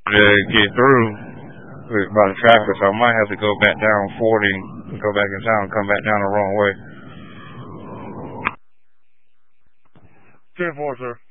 to get through by the traffic, so I might have to go back down 40, go back in town, and come back down the wrong way. 10-4, sir.